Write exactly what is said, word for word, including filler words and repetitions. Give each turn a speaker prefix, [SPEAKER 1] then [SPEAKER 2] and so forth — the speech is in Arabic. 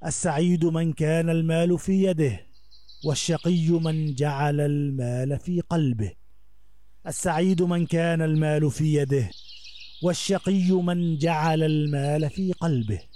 [SPEAKER 1] السعيد من كان المال في يده، والشقي من جعل المال في قلبه. السعيد من كان المال في يده، والشقي من جعل المال في قلبه.